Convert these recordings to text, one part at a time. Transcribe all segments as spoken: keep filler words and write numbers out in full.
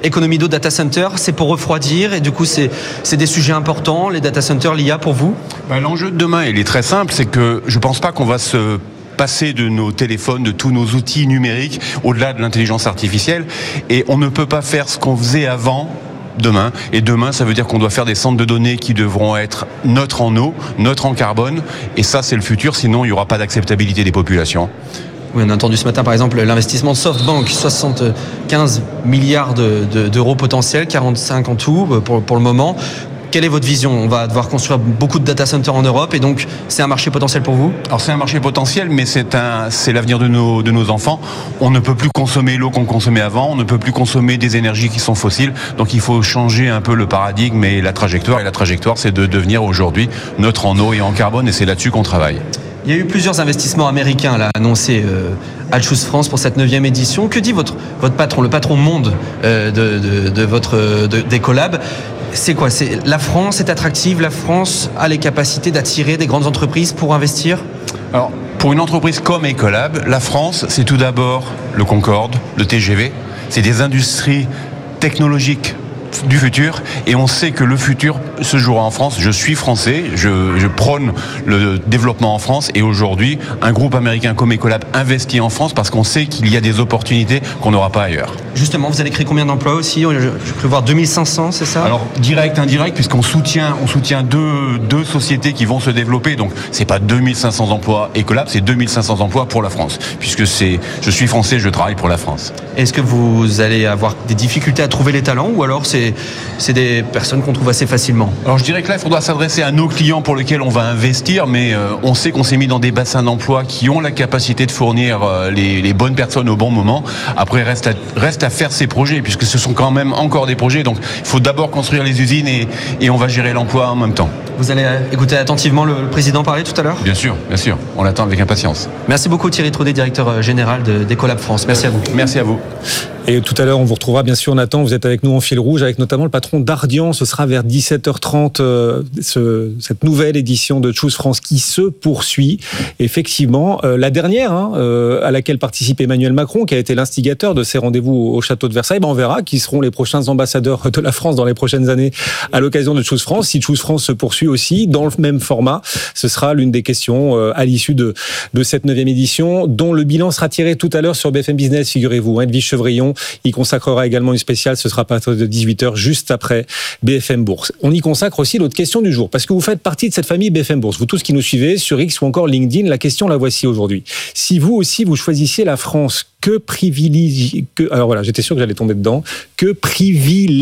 économie d'eau, data center, c'est pour refroidir et du coup c'est, c'est des sujets importants, les data centers, l'I A pour vous? Ben, l'enjeu de demain, il est très simple, c'est que je pense pas qu'on va se passer de nos téléphones, de tous nos outils numériques, au-delà de l'intelligence artificielle, et on ne peut pas faire ce qu'on faisait avant demain. Et demain, ça veut dire qu'on doit faire des centres de données qui devront être neutres en eau, neutres en carbone, et ça c'est le futur, sinon il n'y aura pas d'acceptabilité des populations. Oui, on a entendu ce matin par exemple l'investissement de SoftBank, soixante-quinze milliards de, de, d'euros potentiels, quarante-cinq en tout pour, pour le moment. Quelle est votre vision? On va devoir construire beaucoup de data centers en Europe et donc c'est un marché potentiel pour vous? Alors c'est un marché potentiel, mais c'est, un, c'est l'avenir de nos, de nos enfants. On ne peut plus consommer l'eau qu'on consommait avant, on ne peut plus consommer des énergies qui sont fossiles, donc il faut changer un peu le paradigme et la trajectoire. Et la trajectoire, c'est de devenir aujourd'hui neutre en eau et en carbone, et c'est là-dessus qu'on travaille. Il y a eu plusieurs investissements américains là, annoncés euh, à Choose France pour cette neuvième édition. Que dit votre, votre patron, le patron monde euh, de, de, de votre, de, d'Ecolab? C'est quoi? C'est, la France est attractive, la France a les capacités d'attirer des grandes entreprises pour investir? Alors, pour une entreprise comme Ecolab, la France, c'est tout d'abord le Concorde, le T G V. C'est des industries technologiques du futur, et on sait que le futur se jouera en France. Je suis français, je, je prône le développement en France, et aujourd'hui, un groupe américain comme Ecolab investit en France parce qu'on sait qu'il y a des opportunités qu'on n'aura pas ailleurs. Justement, vous allez créer combien d'emplois aussi? Je, je peux voir deux mille cinq cents, c'est ça? Alors, direct, indirect, puisqu'on soutient, on soutient deux, deux sociétés qui vont se développer, donc c'est pas deux mille cinq cents emplois Ecolab, c'est deux mille cinq cents emplois pour la France, puisque c'est, je suis français, je travaille pour la France. Est-ce que vous allez avoir des difficultés à trouver les talents, ou alors c'est c'est des personnes qu'on trouve assez facilement? Alors je dirais que là, il faudra s'adresser à nos clients pour lesquels on va investir, mais euh, on sait qu'on s'est mis dans des bassins d'emploi qui ont la capacité de fournir euh, les, les bonnes personnes au bon moment. Après, reste à, reste à faire ces projets, puisque ce sont quand même encore des projets, donc il faut d'abord construire les usines et, et on va gérer l'emploi en même temps. Vous allez écouter attentivement le président parler tout à l'heure? Bien sûr, bien sûr, on l'attend avec impatience. Merci beaucoup Thierry Traudet, directeur général de, d'Ecolab France. Merci à vous. Merci à vous. Et tout à l'heure, on vous retrouvera, bien sûr, Nathan, vous êtes avec nous en fil rouge, avec notamment le patron d'Ardian. Ce sera vers dix-sept heures trente, euh, ce, cette nouvelle édition de Choose France qui se poursuit. Effectivement, euh, la dernière, hein, euh, à laquelle participe Emmanuel Macron, qui a été l'instigateur de ces rendez-vous au château de Versailles, ben on verra qui seront les prochains ambassadeurs de la France dans les prochaines années à l'occasion de Choose France. Si Choose France se poursuit aussi, dans le même format, ce sera l'une des questions euh, à l'issue de, de cette neuvième édition, dont le bilan sera tiré tout à l'heure sur B F M Business, figurez-vous. Hein, Edwige Chevrillon y consacrera également une spéciale, ce sera à partir de dix-huit heures, juste après B F M Bourse. On y consacre aussi l'autre question du jour, parce que vous faites partie de cette famille B F M Bourse. Vous tous qui nous suivez sur X ou encore LinkedIn, la question la voici aujourd'hui. Si vous aussi, vous choisissiez la France, que privilégiez... Que... Alors voilà, j'étais sûr que j'allais tomber dedans. Que privilégieriez-vous ?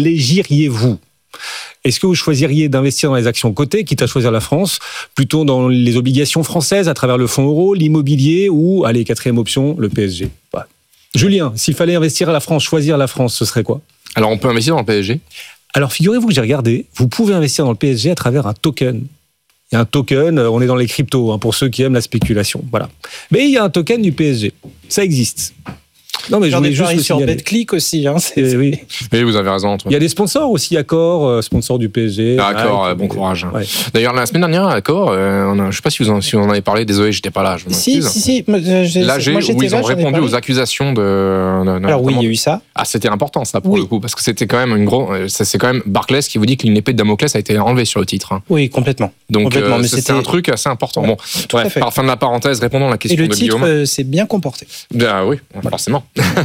Est-ce que vous choisiriez d'investir dans les actions cotées, quitte à choisir la France, plutôt dans les obligations françaises à travers le fonds euro, l'immobilier ou, allez, quatrième option, le P S G? Voilà. Julien, s'il fallait investir à la France, choisir la France, ce serait quoi? Alors, on peut investir dans le P S G. Alors, figurez-vous que j'ai regardé, vous pouvez investir dans le P S G à travers un token. Il y a un token, on est dans les cryptos, hein, pour ceux qui aiment la spéculation. Voilà. Mais il y a un token du P S G. Ça existe. Non, mais je voulais juste le signaler. Sur BetClick aussi. Hein, c'est, c'est... Oui. oui, vous avez raison. Il y a des sponsors aussi, Accor, sponsor du P S G. Ah, Accor, euh, bon courage. Ouais. D'ailleurs, la semaine dernière, Accor, euh, on a, je ne sais pas si vous, en, si vous en avez parlé, désolé, je n'étais pas là. Je si, si, si. Là, j'ai, moi, où ils ont répondu aux accusations de. de, de Alors oui, il y a eu ça. Ah, c'était important, ça, pour oui. le coup, parce que c'était quand même une grosse. C'est quand même Barclays qui vous dit qu'une épée de Damoclès a été enlevée sur le titre. Hein. Oui, complètement. Donc, complètement, euh, mais c'est, c'était... c'est un truc assez important. Bon, bref, par fin de la parenthèse, répondons à la question de Guillaume. Et le titre s'est bien comporté. Ah oui, forcément.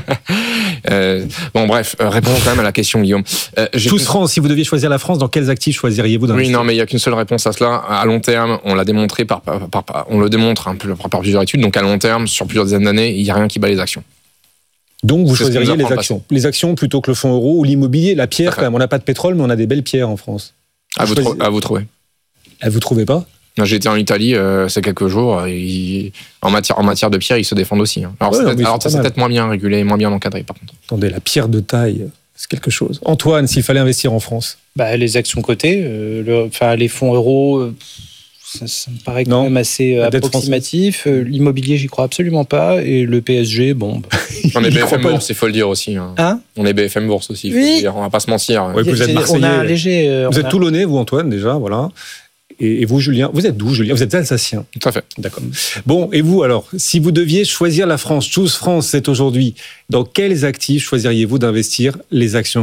Euh, bon, bref, euh, répondons quand même à la question, Guillaume. Euh, Choose France, si vous deviez choisir la France, dans quels actifs choisiriez-vous d'investir? Oui, non, mais il n'y a qu'une seule réponse à cela. À long terme, on l'a démontré par, par, par, par on le démontre un peu par, par plusieurs études. Donc à long terme, sur plusieurs dizaines d'années, il n'y a rien qui bat les actions. Donc vous C'est choisiriez les actions, les actions plutôt que le fonds euro ou l'immobilier, la pierre quand même. On n'a pas de pétrole, mais on a des belles pierres en France. À vous, choisir... à vous trouver. À vous trouvez pas? J'ai été en Italie euh, ces quelques jours. Et en, matière, en matière de pierre, ils se défendent aussi. Hein. Alors, ouais, c'est, non, peut-être, alors c'est peut-être moins bien régulé, moins bien encadré, par contre. Attendez, la pierre de taille, c'est quelque chose. Antoine, s'il fallait investir en France? Bah, les actions cotées, euh, le, enfin, les fonds euros, euh, ça, ça me paraît quand non, même assez approximatif. Euh, l'immobilier, j'y crois absolument pas. Et le P S G, bon. Bah, on est B F M Bourse, il faut le dire aussi. Hein. Hein on est B F M Bourse aussi, il faut oui. le dire. On va pas se mentir. Ouais, vous êtes Marseillais. On a un léger, euh, vous êtes a... Toulonnais, vous, Antoine, déjà, voilà. Et vous, Julien, vous êtes d'où, Julien? Vous êtes alsacien. Tout à fait. D'accord. Bon, et vous, alors, si vous deviez choisir la France, Choose France, c'est aujourd'hui, dans quels actifs choisiriez-vous d'investir les actions